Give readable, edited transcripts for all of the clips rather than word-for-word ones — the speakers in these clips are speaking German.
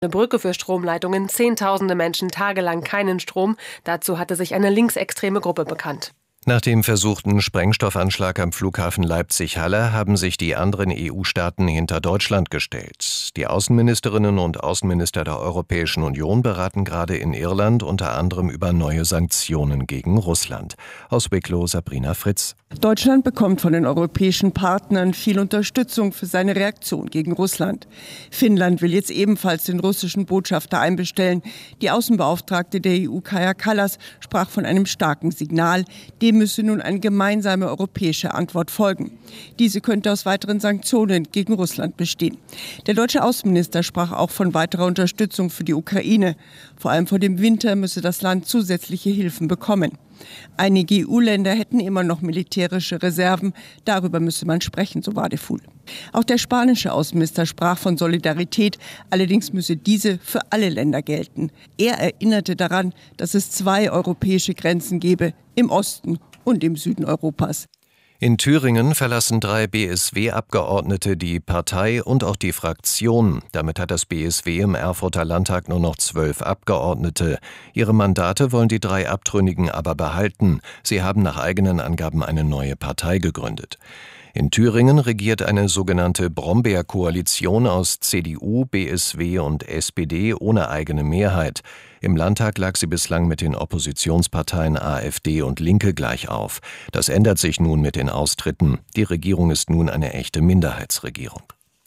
Eine Brücke für Stromleitungen, Zehntausende Menschen tagelang keinen Strom. Dazu hatte sich eine linksextreme Gruppe bekannt. Nach dem versuchten Sprengstoffanschlag am Flughafen Leipzig-Halle haben sich die anderen EU-Staaten hinter Deutschland gestellt. Die Außenministerinnen und Außenminister der Europäischen Union beraten gerade in Irland unter anderem über neue Sanktionen gegen Russland. Aus Wicklow Sabrina Fritz. Deutschland bekommt von den europäischen Partnern viel Unterstützung für seine Reaktion gegen Russland. Finnland will jetzt ebenfalls den russischen Botschafter einbestellen. Die Außenbeauftragte der EU, Kaja Kallas, sprach von einem starken Signal. Dem müsse nun eine gemeinsame europäische Antwort folgen. Diese könnte aus weiteren Sanktionen gegen Russland bestehen. Der deutsche Außenminister sprach auch von weiterer Unterstützung für die Ukraine. Vor allem vor dem Winter müsse das Land zusätzliche Hilfen bekommen. Einige EU-Länder hätten immer noch militärische Reserven. Darüber müsse man sprechen, so Wadefuhl. Auch der spanische Außenminister sprach von Solidarität. Allerdings müsse diese für alle Länder gelten. Er erinnerte daran, dass es 2 europäische Grenzen gebe, im Osten und im Süden Europas. In Thüringen verlassen 3 BSW-Abgeordnete die Partei und auch die Fraktion. Damit hat das BSW im Erfurter Landtag nur noch 12 Abgeordnete. Ihre Mandate wollen die 3 Abtrünnigen aber behalten. Sie haben nach eigenen Angaben eine neue Partei gegründet. In Thüringen regiert eine sogenannte Brombeer-Koalition aus CDU, BSW und SPD ohne eigene Mehrheit. Im Landtag lag sie bislang mit den Oppositionsparteien AfD und Linke gleich auf. Das ändert sich nun mit den Austritten. Die Regierung ist nun eine echte Minderheitsregierung.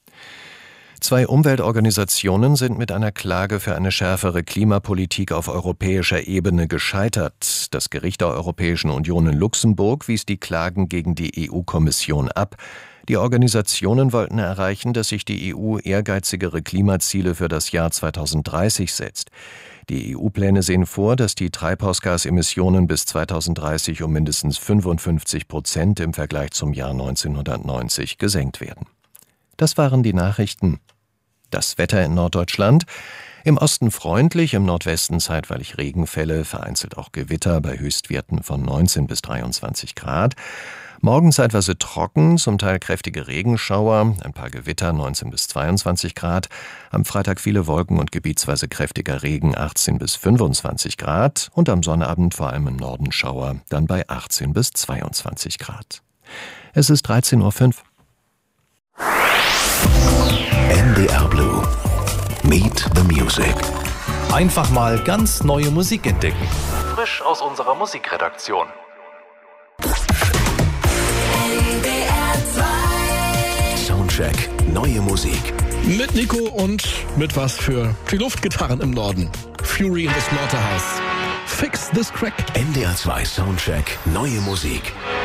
2 Umweltorganisationen sind mit einer Klage für eine schärfere Klimapolitik auf europäischer Ebene gescheitert. Das Gericht der Europäischen Union in Luxemburg wies die Klagen gegen die EU-Kommission ab. Die Organisationen wollten erreichen, dass sich die EU ehrgeizigere Klimaziele für das Jahr 2030 setzt. Die EU-Pläne sehen vor, dass die Treibhausgasemissionen bis 2030 um mindestens 55% im Vergleich zum Jahr 1990 gesenkt werden. Das waren die Nachrichten. Das Wetter in Norddeutschland: im Osten freundlich, im Nordwesten zeitweilig Regenfälle, vereinzelt auch Gewitter bei Höchstwerten von 19 bis 23 Grad. Morgen zeitweise trocken, zum Teil kräftige Regenschauer, ein paar Gewitter, 19 bis 22 Grad. Am Freitag viele Wolken und gebietsweise kräftiger Regen, 18 bis 25 Grad. Und am Sonnabend vor allem im Norden Schauer, dann bei 18 bis 22 Grad. Es ist 13:05 Uhr. NDR Blue. Meet the Music. Einfach mal ganz neue Musik entdecken. Frisch aus unserer Musikredaktion. Soundcheck. Neue Musik. Mit Nico und mit was für die Luftgitarren im Norden. Fury in the Slaughterhouse. Fix this crack. NDR 2 Soundcheck. Neue Musik.